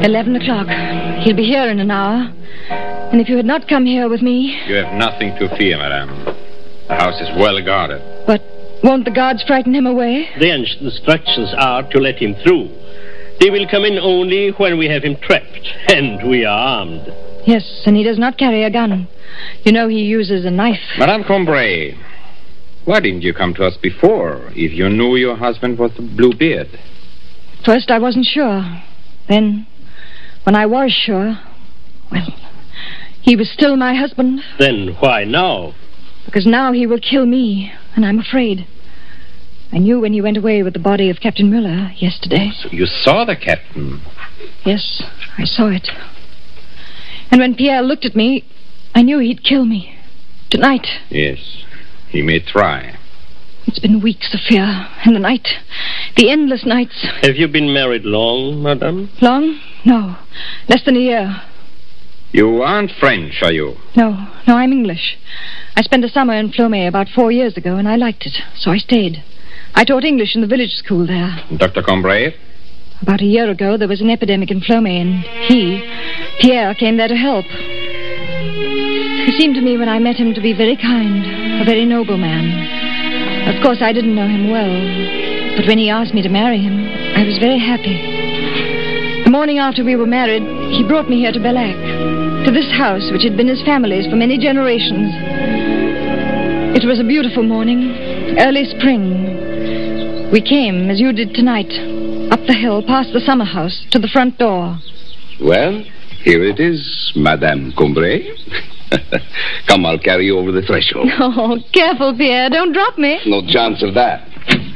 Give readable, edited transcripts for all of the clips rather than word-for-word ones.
11 o'clock. He'll be here in an hour. And if you had not come here with me... You have nothing to fear, madame. The house is well guarded. But won't the guards frighten him away? The instructions are to let him through. They will come in only when we have him trapped, and we are armed. Yes, and he does not carry a gun. You know he uses a knife. Madame Combray, why didn't you come to us before, if you knew your husband was the Bluebeard? First, I wasn't sure. Then, when I was sure, well, he was still my husband. Then why now? Because now he will kill me, and I'm afraid. I knew when he went away with the body of Captain Muller yesterday. So you saw the captain? Yes, I saw it. And when Pierre looked at me, I knew he'd kill me. Tonight. Yes, he may try. It's been weeks of fear, and the night, the endless nights. Have you been married long, madame? Long? No, less than a year. You aren't French, are you? No, I'm English. I spent a summer in Flomé about 4 years ago, and I liked it, so I stayed. I taught English in the village school there. Dr. Combray? About a year ago, there was an epidemic in Flomé, and Pierre, came there to help. He seemed to me when I met him to be very kind, a very noble man. Of course, I didn't know him well, but when he asked me to marry him, I was very happy. The morning after we were married, he brought me here to Bellac, to this house which had been his family's for many generations. It was a beautiful morning, early spring. We came, as you did tonight, up the hill, past the summer house, to the front door. Well, here it is, Madame Combray. Come, I'll carry you over the threshold. Oh, careful, Pierre. Don't drop me. No chance of that.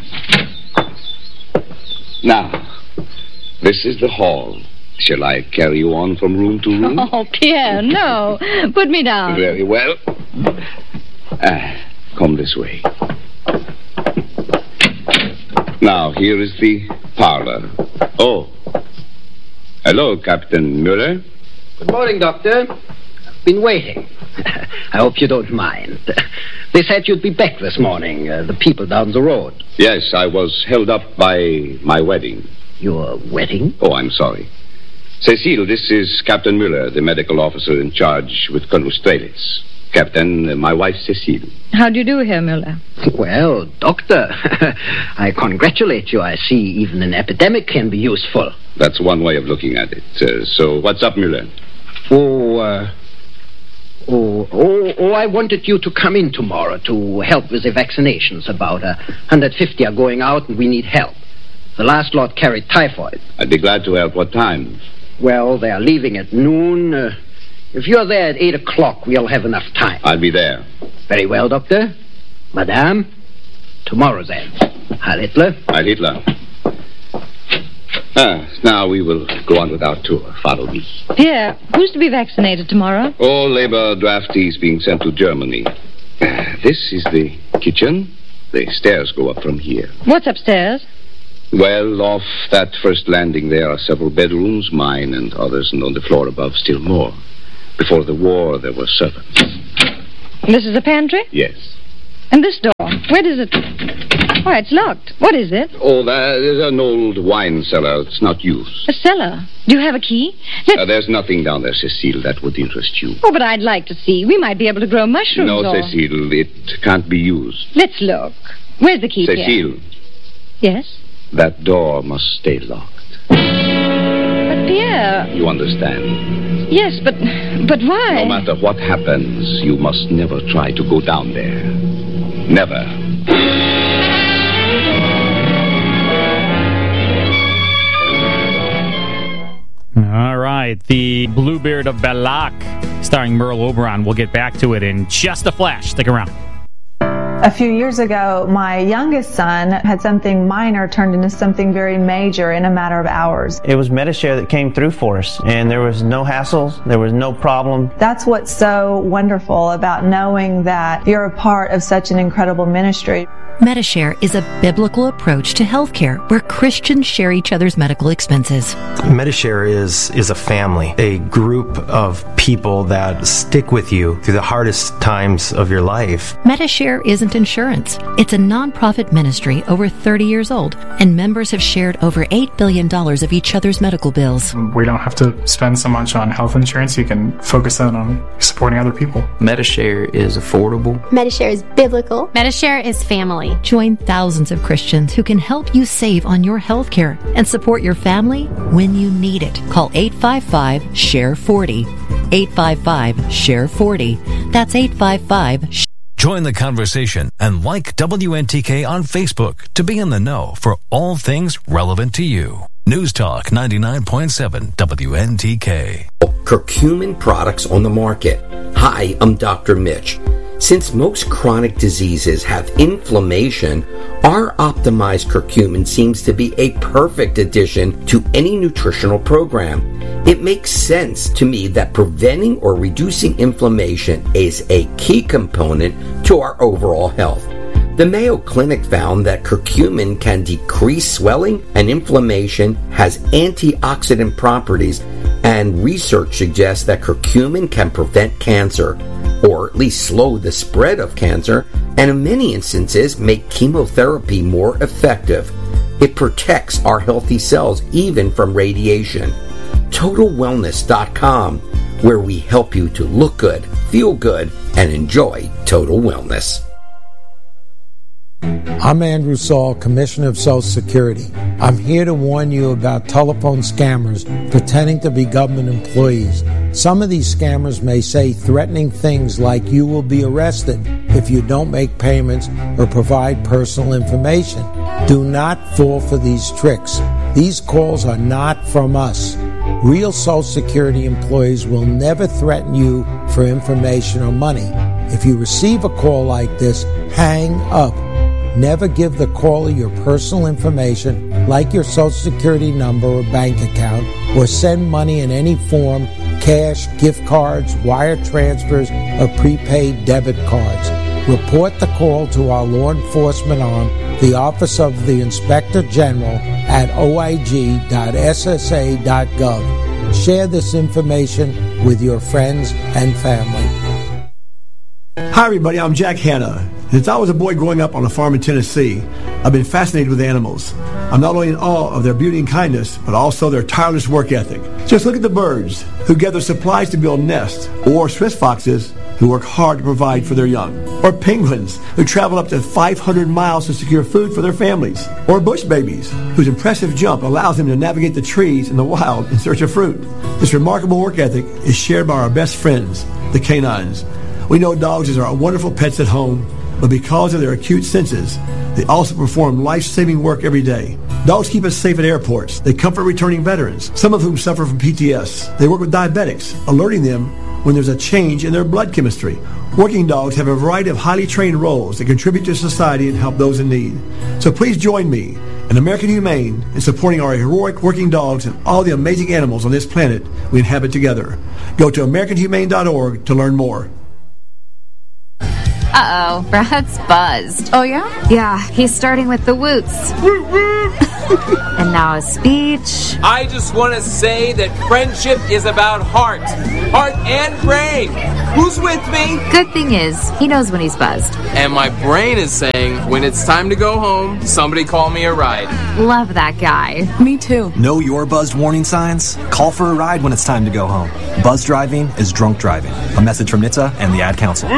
Now, this is the hall. Shall I carry you on from room to room? Oh, Pierre, no. Put me down. Very well. Come this way. Now, here is the parlor. Oh. Hello, Captain Muller. Good morning, Doctor. I've been waiting. I hope you don't mind. They said you'd be back this morning, the people down the road. Yes, I was held up by my wedding. Your wedding? Oh, I'm sorry. Cecile, this is Captain Muller, the medical officer in charge with Colonel Strelitz. Captain, my wife, Cecile. How do you do, Herr Muller? Well, Doctor, I congratulate you. I see even an epidemic can be useful. That's one way of looking at it. So, what's up, Muller? I wanted you to come in tomorrow to help with the vaccinations. About 150 are going out, and we need help. The last lot carried typhoid. I'd be glad to help. What time? Well, they are leaving at noon. If you're there at 8 o'clock, we'll have enough time. I'll be there. Very well, Doctor. Madame, tomorrow then. Heil Hitler. Heil Hitler. Now we will go on with our tour. Follow me. Pierre, who's to be vaccinated tomorrow? All labor draftees being sent to Germany. This is the kitchen. The stairs go up from here. What's upstairs? Well, off that first landing there are several bedrooms, mine and others, and on the floor above still more. Before the war, there were servants. This is a pantry? Yes. And this door, where does it... Why, it's locked. What is it? Oh, there's an old wine cellar. It's not used. A cellar? Do you have a key? There's nothing down there, Cecile, that would interest you. Oh, but I'd like to see. We might be able to grow mushrooms. No, Cecile, it can't be used. Let's look. Where's the key, Cecile. Pierre? Yes? That door must stay locked. But, Pierre... You understand? Yes, but why? No matter what happens, you must never try to go down there. Never. All right, the Bluebeard of Bellac, starring Merle Oberon. We'll get back to it in just a flash. Stick around. A few years ago, my youngest son had something minor turned into something very major in a matter of hours. It was Medishare that came through for us, and there was no hassles, there was no problem. That's what's so wonderful about knowing that you're a part of such an incredible ministry. Medishare is a biblical approach to healthcare where Christians share each other's medical expenses. Medishare is a family, a group of people that stick with you through the hardest times of your life. Medishare isn't Benevolent Insurance. It's a nonprofit ministry over 30 years old, and members have shared over $8 billion of each other's medical bills. We don't have to spend so much on health insurance. You can focus that on supporting other people. Medishare is affordable. Medishare is biblical. Medishare is family. Join thousands of Christians who can help you save on your health care and support your family when you need it. Call 855-SHARE-40. 855-SHARE-40. That's 855 Join the conversation and like WNTK on Facebook to be in the know for all things relevant to you. News Talk 99.7 WNTK. Curcumin products on the market. Hi, I'm Dr. Mitch. Since most chronic diseases have inflammation, our optimized curcumin seems to be a perfect addition to any nutritional program. It makes sense to me that preventing or reducing inflammation is a key component to our overall health. The Mayo Clinic found that curcumin can decrease swelling and inflammation, has antioxidant properties, and research suggests that curcumin can prevent cancer, or at least slow the spread of cancer, and in many instances make chemotherapy more effective. It protects our healthy cells even from radiation. TotalWellness.com, where we help you to look good, feel good, and enjoy total wellness. I'm Andrew Saul, Commissioner of Social Security. I'm here to warn you about telephone scammers pretending to be government employees. Some of these scammers may say threatening things like you will be arrested if you don't make payments or provide personal information. Do not fall for these tricks. These calls are not from us. Real Social Security employees will never threaten you for information or money. If you receive a call like this, hang up. Never give the caller your personal information, like your Social Security number or bank account, or send money in any form, cash, gift cards, wire transfers, or prepaid debit cards. Report the call to our law enforcement arm, the Office of the Inspector General, at oig.ssa.gov. Share this information with your friends and family. Hi everybody, I'm Jack Hanna. Since I was a boy growing up on a farm in Tennessee, I've been fascinated with animals. I'm not only in awe of their beauty and kindness, but also their tireless work ethic. Just look at the birds who gather supplies to build nests, or Swiss foxes who work hard to provide for their young, or penguins who travel up to 500 miles to secure food for their families, or bush babies whose impressive jump allows them to navigate the trees in the wild in search of fruit. This remarkable work ethic is shared by our best friends, the canines. We know dogs are wonderful pets at home, but because of their acute senses, they also perform life-saving work every day. Dogs keep us safe at airports. They comfort returning veterans, some of whom suffer from PTS. They work with diabetics, alerting them when there's a change in their blood chemistry. Working dogs have a variety of highly trained roles that contribute to society and help those in need. So please join me and American Humane in supporting our heroic working dogs and all the amazing animals on this planet we inhabit together. Go to AmericanHumane.org to learn more. Uh-oh, Brad's buzzed. Oh, yeah? Yeah, he's starting with the woots. And now a speech. I just want to say that friendship is about heart and brain. Who's with me? Good thing is, he knows when he's buzzed. And my brain is saying, when it's time to go home, somebody call me a ride. Love that guy. Me too. Know your buzzed warning signs? Call for a ride when it's time to go home. Buzz driving is drunk driving. A message from NHTSA and the Ad Council.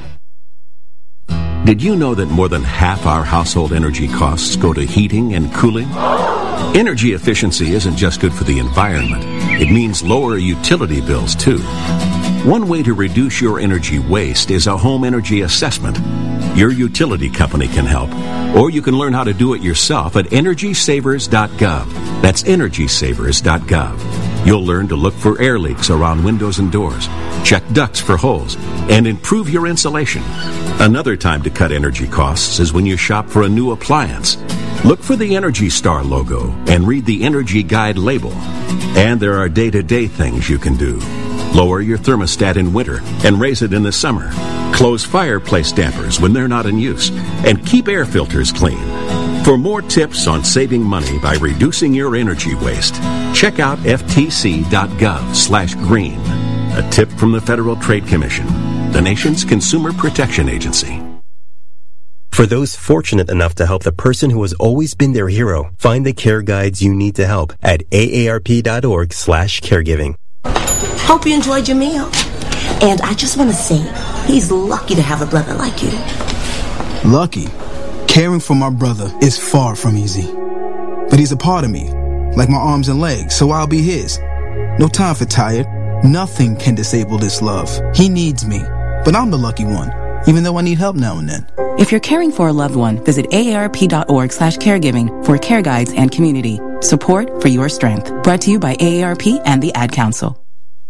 Did you know that more than half our household energy costs go to heating and cooling? Energy efficiency isn't just good for the environment. It means lower utility bills, too. One way to reduce your energy waste is a home energy assessment. Your utility company can help, or you can learn how to do it yourself at EnergySavers.gov. That's EnergySavers.gov. You'll learn to look for air leaks around windows and doors, check ducts for holes, and improve your insulation. Another time to cut energy costs is when you shop for a new appliance. Look for the Energy Star logo and read the Energy Guide label. And there are day-to-day things you can do. Lower your thermostat in winter and raise it in the summer. Close fireplace dampers when they're not in use. And keep air filters clean. For more tips on saving money by reducing your energy waste, check out ftc.gov/green. A tip from the Federal Trade Commission, the nation's consumer protection agency. For those fortunate enough to help the person who has always been their hero, find the care guides you need to help at aarp.org/caregiving. Hope you enjoyed your meal. And I just want to say, he's lucky to have a brother like you. Lucky? Caring for my brother is far from easy. But he's a part of me, like my arms and legs, so I'll be his. No time for tired. Nothing can disable this love. He needs me, but I'm the lucky one, even though I need help now and then. If you're caring for a loved one, visit aarp.org/caregiving for care guides and community support for your strength. Brought to you by AARP and the Ad Council.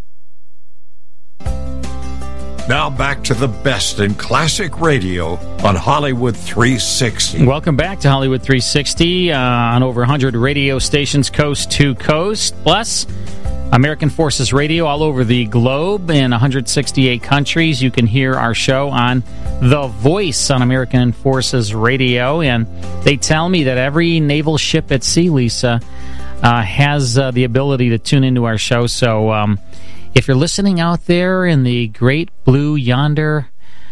Now back to the best in classic radio on Hollywood 360. Welcome back to Hollywood 360 on over 100 radio stations coast to coast, plus American Forces Radio all over the globe in 168 countries. You can hear our show on The Voice on American Forces Radio, and they tell me that every naval ship at sea, Lisa, has the ability to tune into our show. So if you're listening out there in the great blue yonder,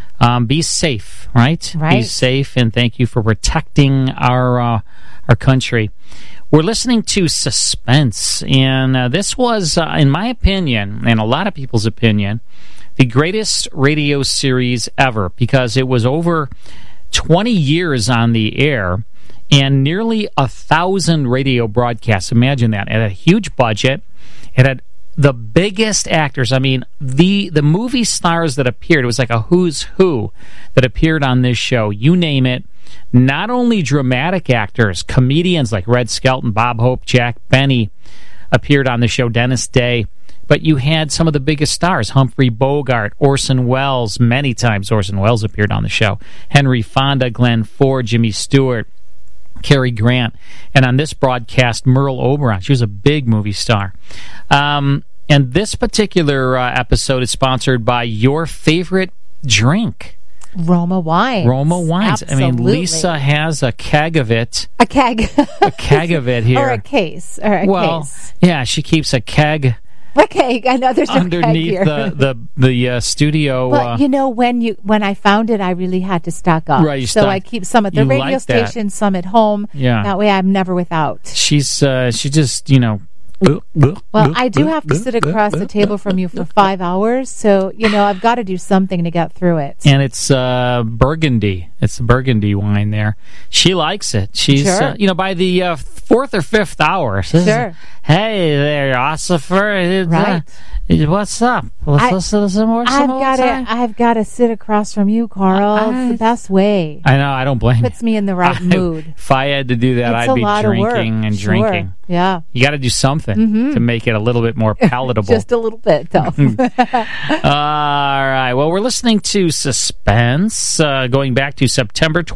be safe, right? Be safe, and thank you for protecting our country. We're listening to Suspense, and this was, in my opinion, and a lot of people's opinion, the greatest radio series ever, because it was over 20 years on the air and nearly 1,000 radio broadcasts. Imagine that. It had a huge budget. It had the biggest actors. I mean, the movie stars that appeared, it was like a who's who that appeared on this show. You name it. Not only dramatic actors, comedians like Red Skelton, Bob Hope, Jack Benny appeared on the show, Dennis Day, but you had some of the biggest stars, Humphrey Bogart, Orson Welles. Many times Orson Welles appeared on the show. Henry Fonda, Glenn Ford, Jimmy Stewart, Cary Grant, and on this broadcast, Merle Oberon. She was a big movie star. And this particular episode is sponsored by your favorite drink, Roma Wines. Roma Wines. Absolutely. I mean, Lisa has a keg of it. A keg. A keg of it here. Or a case. Or a case. Yeah, she keeps a keg. A keg. I know there's no underneath keg here. the studio. But when I found it, I really had to stock up. Right, I keep some at the radio station, some at home. Yeah. That way I'm never without. She just Well, I do have to sit across the table from you for 5 hours, so, I've got to do something to get through it. And it's Burgundy. It's the Burgundy wine there. She likes it. She's, sure. By the fourth or fifth hour. Sure. Hey there, Ossifer. Right. What's up? Let's listen to some more. I've got to sit across from you, Carl. It's the best way. I know. I don't blame you. Puts me in the right mood. If I had to do that, It's I'd be a lot of work. drinking and Sure. drinking. Yeah. You got to do something to make it a little bit more palatable. Just a little bit, though. All right. Well, we're listening to Suspense, going back to September